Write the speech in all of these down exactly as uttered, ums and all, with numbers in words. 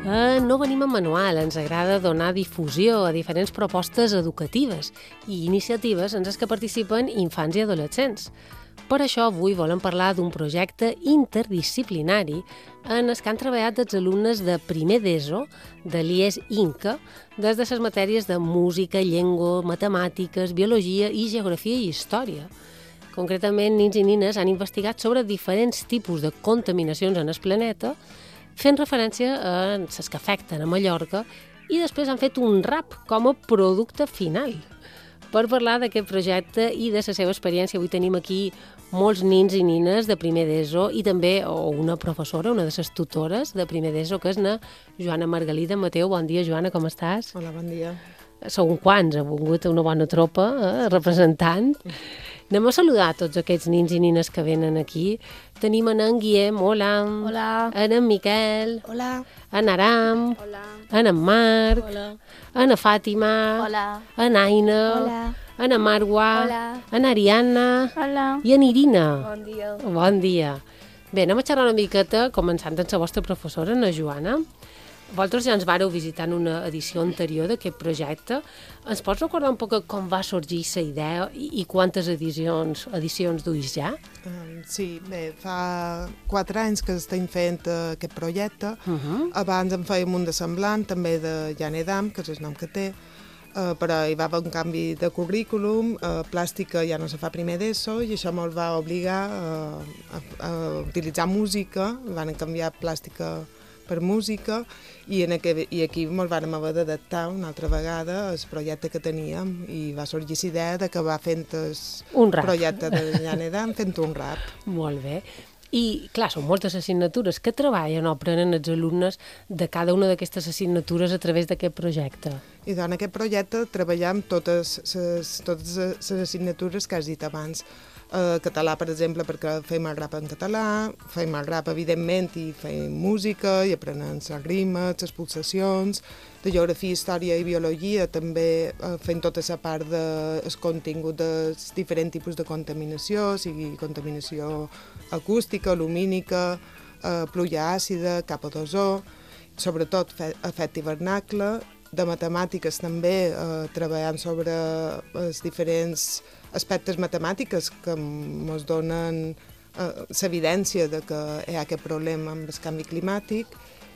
Eh, no venim amb manual, ens agrada donar difusió a diferents propostes educatives i iniciatives en les que participen infants i adolescents. Per això avui volem parlar d'un projecte interdisciplinari en el que han treballat els alumnes de primer d'ESO de l'I E S Inca des de les matèries de música, llengua, matemàtiques, biologia i geografia i història. Concretament, nins i nines han investigat sobre diferents tipus de contaminacions en el planeta, fent referència a les que afecten a Mallorca, i després han fet un rap com a producte final. Per parlar d'aquest projecte i de la seva experiència, avui tenim aquí molts nins i nines de primer d'ESO i també una professora, una de les tutores de primer d'ESO, que és na Joana Margalida Mateu. Bon dia, Joana, com estàs? Hola, bon dia. Sou un quants, ha vingut una bona tropa, eh, representant. Anem a saludar a tots aquests nins i nines que venen aquí. Tenim en en Guillem, hola. Hola. En en Miquel. Hola. En Aram. Hola. En en Marc. Hola. En en Fàtima. Hola. En Aina. Hola. En en Marwa. Hola. En Ariadna. Hola. I en Irina. Bon dia. Bon dia. Bé, anem a xerrar una miqueta, començant amb la vostra professora, na Joana. Vosaltres ja ens vàreu visitar en una edició anterior d'aquest projecte. Ens pots recordar un poc com va sorgir la idea i, i quantes edicions, edicions duis ja? Um, sí, bé, fa quatre anys que estem fent uh, aquest projecte. Uh -huh. Abans en fèiem un de semblant, també de Janedam, que és el nom que té, uh, però hi va haver un canvi de currículum, uh, plàstica ja no se fa primer d'ESO, i això ens va obligar uh, a, a utilitzar música, van canviar plàstica per música, i, en aquest, i aquí ens vam haver d'adaptar una altra vegada el projecte que teníem, i va sorgir la idea d'acabar fent el projecte de Janedam, fent un rap. Molt bé. I, clar, són moltes assignatures. Què treballen o aprenen els alumnes de cada una d'aquestes assignatures a través d'aquest projecte? I doncs en aquest projecte treballem totes les totes les assignatures que has dit abans. Uh, català, per exemple, perquè fem el rap en català, fem el rap, evidentment, i fem música, i aprenem les rimes, les pulsacions. De geografia, història i biologia també uh, fem tota la part del contingut dels diferents tipus de contaminació, sigui contaminació acústica, lumínica, uh, pluja àcida, capa d'ozó, sobretot efecte hivernacle. De matemàtiques també, uh, treballant sobre els diferents aspectes matemàtiques que ens donen eh, l'evidència de que hi ha aquest problema amb el canvi climàtic.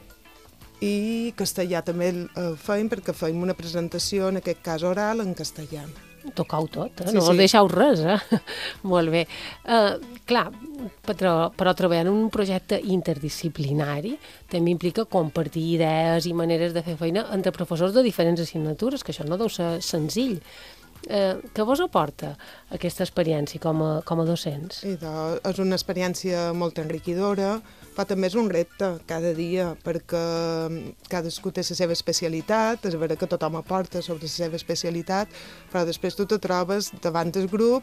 I castellà també el feim perquè feim una presentació, en aquest cas oral, en castellà. Tocau tot, eh? Sí, No sí. us deixeu res, eh? Molt bé. Uh, clar, però, però treballar en un projecte interdisciplinari també implica compartir idees i maneres de fer feina entre professors de diferents assignatures, que això no deu ser senzill. Eh, què vos aporta aquesta experiència com a, com a docents? I doncs, és una experiència molt enriquidora, però també és un repte cada dia, perquè cadascú té la seva especialitat, és vera que tothom aporta sobre la seva especialitat, però després tu te trobes davant del grup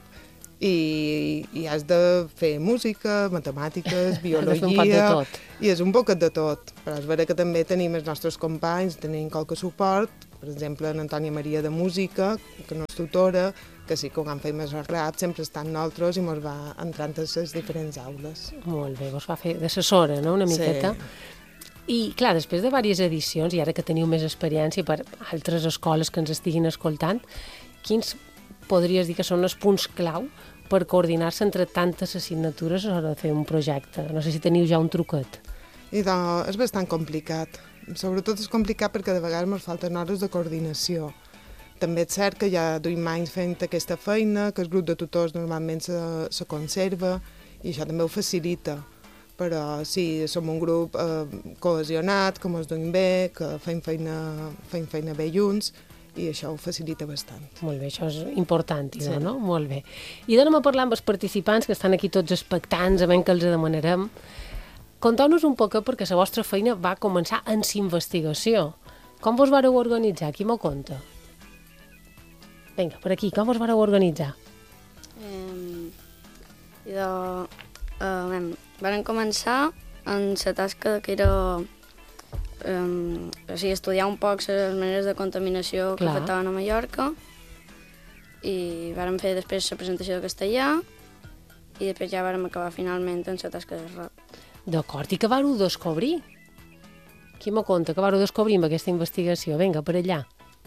i, i has de fer música, matemàtiques, biologia... Has de fer un poc de tot. I és un poquet de tot, però és vera que també tenim els nostres companys, tenim qualque suport, per exemple, en Antònia Maria de Música, que no és tutora, que sí que quan fem el rap sempre està amb nosaltres i ens va entrant a les diferents aules. Molt bé, vos va fer d'assessora, no?, una miqueta. Sí. I, clar, després de diverses edicions, i ara que teniu més experiència per altres escoles que ens estiguin escoltant, quins podries dir que són els punts clau per coordinar-se entre tantes assignatures a l'hora de fer un projecte? No sé si teniu ja un truquet. I doncs és bastant complicat. Sobretot és complicat perquè de vegades ens falten hores de coordinació. També és cert que ja duim anys fent aquesta feina, que el grup de tutors normalment se, se conserva, i això també ho facilita. Però sí, som un grup eh, cohesionat, que ens duim bé, que fem feina, fem feina bé junts, i això ho facilita bastant. Molt bé, això és important, Sí. no? Molt bé. I d'anem a parlar amb els participants, que estan aquí tots expectants, a veure què els demanarem. Conteu-nos un poc, perquè la vostra feina va començar en la investigació. Com vos vareu organitzar? Qui m'ho conta? Vinga, per aquí, com vos vareu organitzar? Eh, idò, eh, vam començar en la tasca que era eh, o sigui, estudiar un poc les maneres de contaminació que Clar. afectaven a Mallorca, i vam fer després la presentació de castellà, i després ja vam acabar finalment en la tasca de rap. D'acord, i què vareu descobrir? Qui me conta que vareu descobrir amb aquesta investigació? Vinga, per allà.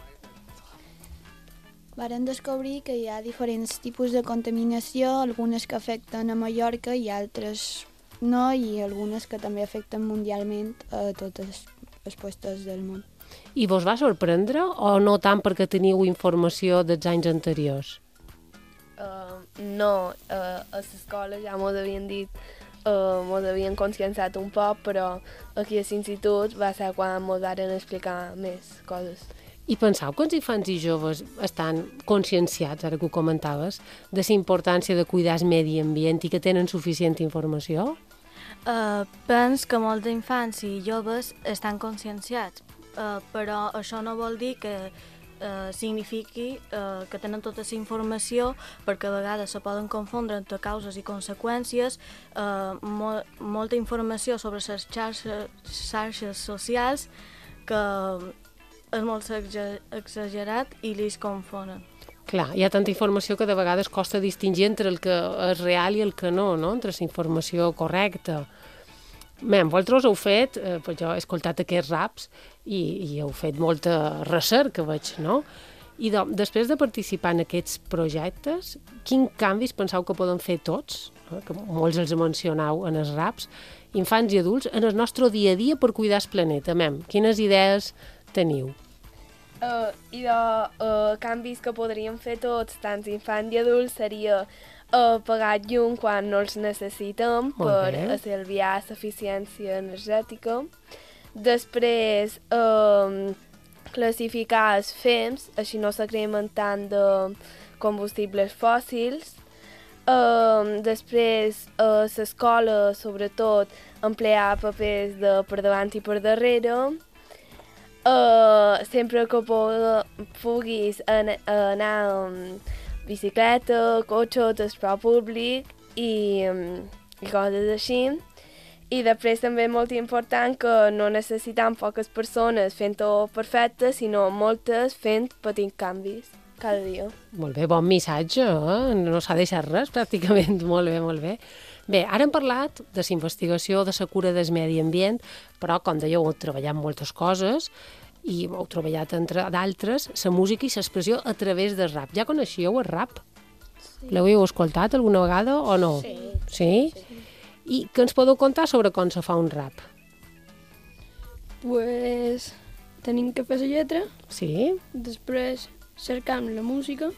Varen descobrir que hi ha diferents tipus de contaminació, algunes que afecten a Mallorca i altres no, i algunes que també afecten mundialment a totes les puestes del món. I vos va sorprendre o no tant perquè teniu informació dels anys anteriors? Uh, no, uh, a l'escola ja m'ho havien dit, uh, m'ho havien conscienciat un poc, però aquí a l'institut va ser quan m'ho varen explicar més coses. I penseu que els infants i joves estan conscienciats, ara que ho comentaves, de la importància de cuidar el medi ambient i que tenen suficient informació? Uh, pens que molts infants i joves estan conscienciats, uh, però això no vol dir que uh, signifiqui uh, que tenen tota la informació, perquè a vegades se poden confondre entre causes i conseqüències, uh, mo molta informació sobre les xarxes, xarxes socials que és molt exagerat i li es confonen. Clar, hi ha tanta informació que de vegades costa distingir entre el que és real i el que no, no? Entre la informació correcta. Bé, vosaltres heu fet, eh, pues jo he escoltat aquests raps i, i heu fet molta recerca, veig, no? I de, després de participar en aquests projectes, quins canvis penseu que poden fer tots, eh, que molts els mencioneu en els raps, infants i adults, en el nostre dia a dia per cuidar el planeta? Mem, quines idees teniu? Uh, I de uh, canvis que podríem fer tots, tant infants i adults, seria uh, pagar llum quan no els necessitem per estalviar l'eficiència energètica. Després, uh, classificar els fems, així no se cremen tant de combustibles fòssils. Uh, després, a l'escola, sobretot, emplear papers de per davant i per darrere. Uh, sempre que puguis an anar amb bicicleta, cotxe, transport públic i, um, i coses així. I després també és molt important que no necessitem poques persones fent-ho perfecte, sinó moltes fent petits canvis cada dia. Molt bé, bon missatge, eh? No s'ha deixat res, pràcticament. Molt bé, molt bé. Bé, ara hem parlat de la investigació de la cura del medi ambient, però, com dèieu, heu treballat moltes coses i heu treballat, entre d'altres, la música i l'expressió a través del rap. Ja coneixíeu el rap? Sí. L'heu escoltat alguna vegada o no? Sí. Sí? Sí. I què ens podeu contar sobre com se fa un rap? Pues tenim que fer la lletra, Sí? després cercam la música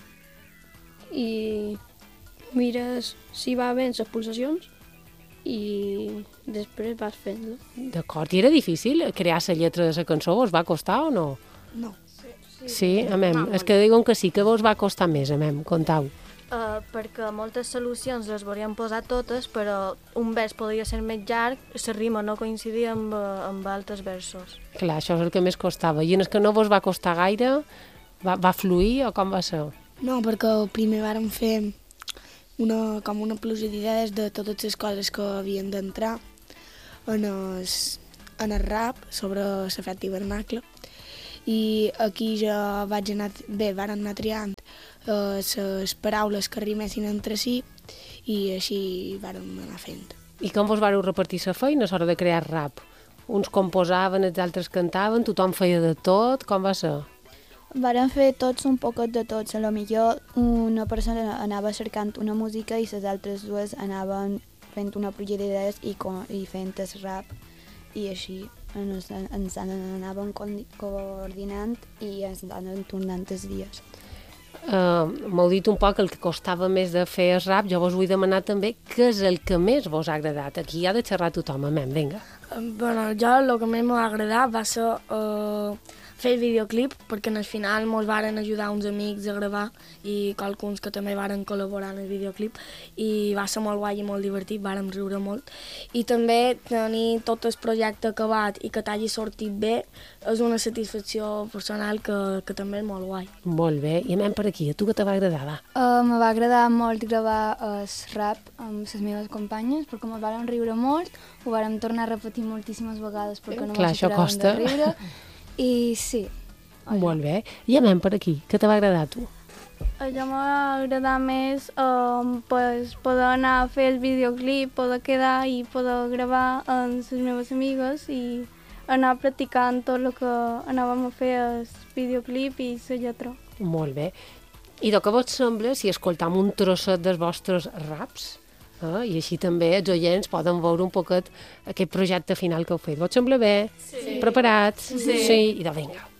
i mires si va bé les pulsacions i després vas fent-lo. D'acord. I era difícil crear la lletra de la cançó? Vos va costar o no? No. Sí, sí amem. És que diuen que sí, que vos va costar més, amem. Contau. Uh, perquè moltes solucions les volíem posar totes, però un vers podria ser més llarg, la rima no coincidia amb, amb altres versos. Clar, això és el que més costava. I en el que no vos va costar gaire, va, va fluir o com va ser? No, perquè primer vàrem fer una, com una pluja d'idees de totes les coses que havien d'entrar en, es, en el rap sobre la festa hivernacle. I aquí ja vaig anar, bé, varen anar triant les uh, paraules que rimessin entre si i així vàrem anar fent. I com vos vareu repartir la feina a l'hora de crear rap? Uns composaven, els altres cantaven, tothom feia de tot, com va ser? Varen fer tots un poquet de tots. A lo millor una persona anava cercant una música i les altres dues anaven fent una pluja d'idees i, i fent el rap i així ens, ens anàvem coordinant i ens anaven tornant els dies. Uh, M'heu dit un poc el que costava més de fer el rap, jo vos vull demanar també què és el que més vos ha agradat. Aquí ha de xerrar tothom, amem, vinga. Bueno, jo el que més m'ha agradat va ser uh, fer el videoclip, perquè al final ens varen ajudar uns amics a gravar i qualcuns que també varen col·laborar en el videoclip i va ser molt guai i molt divertit, vàrem riure molt. I també tenir tot el projecte acabat i que t'hagi sortit bé és una satisfacció personal que, que també és molt guai. Molt bé, i anem per aquí, a tu què te va agradar, va? Uh, me va agradar molt gravar el rap amb les meves companyes perquè ens vàrem riure molt, ho vàrem tornar a repetir moltíssimes vegades perquè no Clar, ens aturàvem de riure. I sí. Allà. Molt bé. I anem per aquí. Què te va agradar a tu? Allò m'ha agradat més um, pues, poder anar a fer el videoclip, poder quedar i poder gravar amb les meves amigues i anar practicant tot el que anàvem a fer el videoclip i la lletra. Molt bé. I de què vos sembla si escoltam un trosset dels vostres raps? Eh? I així també els oients poden veure un poquet aquest projecte final que heu fet. Vos sembla bé? Sí. Preparats? Sí. Sí. I de vinga.